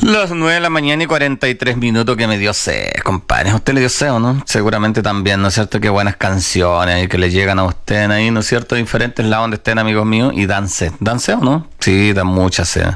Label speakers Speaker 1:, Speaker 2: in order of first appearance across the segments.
Speaker 1: Las 9 de la mañana y 43 minutos que me dio sed, compadre. ¿A usted le dio sed o no? Seguramente también, ¿no es cierto? Qué buenas canciones y que le llegan a usted ahí, ¿no es cierto? Diferentes lados donde estén, amigos míos, y dan sed. ¿Dan sed o no? Sí, dan mucha sed.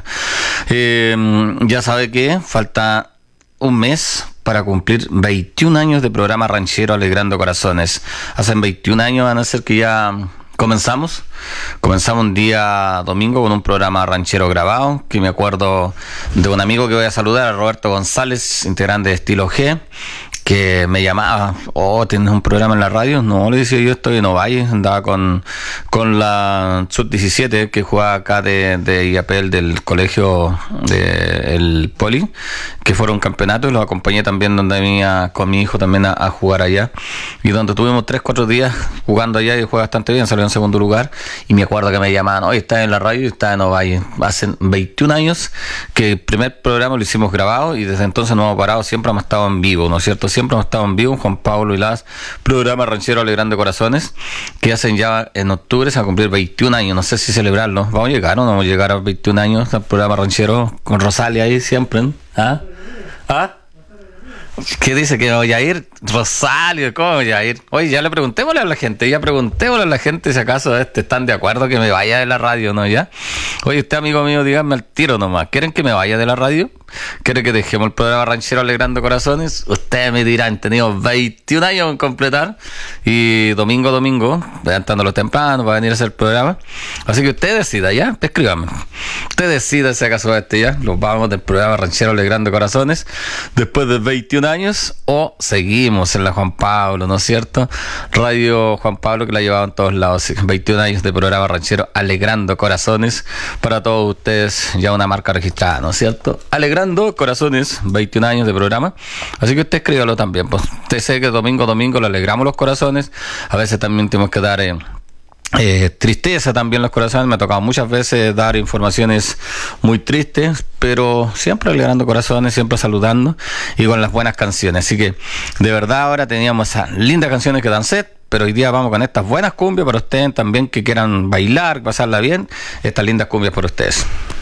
Speaker 1: Ya sabe que falta un mes para cumplir 21 años de programa ranchero Alegrando Corazones. Hace 21 años van a ser que ya comenzamos un día domingo con un programa ranchero grabado, que me acuerdo de un amigo que voy a saludar, a Roberto González, integrante de Estilo G, que me llamaba: ¿tienes un programa en la radio? No, le decía yo, estoy en Ovalle, andaba con la Sub-17 que jugaba acá de IAPEL del colegio del Poli, que fueron un campeonato, y los acompañé también donde venía con mi hijo también a jugar allá, y donde tuvimos 3-4 días jugando allá y jugué bastante bien, salió en segundo lugar, y me acuerdo que me llamaban: oye, estás en la radio y estás en Ovalle. Hace 21 años que el primer programa lo hicimos grabado y desde entonces no hemos parado, siempre hemos estado en vivo, ¿no es cierto? Siempre hemos estado en vivo, Juan Pablo y las programa ranchero Alegrando Corazones, que hacen ya en octubre, se va a cumplir 21 años, no sé si celebrarlo. ¿Vamos a llegar o no vamos a llegar a 21 años al programa ranchero con Rosalia ahí siempre? ¿Ah? ¿Ah? ¿Qué dice que voy a ir? Rosario, ¿cómo voy a ir? Oye, ya preguntémosle a la gente si acaso están de acuerdo que me vaya de la radio, ¿no? Ya. Oye, usted, amigo mío, díganme al tiro nomás, ¿quieren que me vaya de la radio? ¿Quieren que dejemos el programa ranchero Alegrando Corazones? Ustedes me dirán, tenido 21 años en completar, y domingo, levantándolo temprano para venir a hacer el programa. Así que usted decida, ya, escríbame. Usted decida si acaso ya, los vamos del programa ranchero Alegrando Corazones después de 21 años, o seguimos en la Juan Pablo, ¿no es cierto? Radio Juan Pablo, que la llevaba en todos lados. 21 años de programa ranchero Alegrando Corazones para todos ustedes, ya una marca registrada, ¿no es cierto? Alegrando Corazones, 21 años de programa. Así que usted escríbalo también, pues. Usted sabe que domingo le alegramos los corazones. A veces también tenemos que dar tristeza también los corazones. Me ha tocado muchas veces dar informaciones muy tristes, pero siempre alegrando corazones, siempre saludando y con las buenas canciones. Así que de verdad ahora teníamos esas lindas canciones que dan sed, pero hoy día vamos con estas buenas cumbias para ustedes también que quieran bailar, pasarla bien. Estas lindas cumbias para ustedes.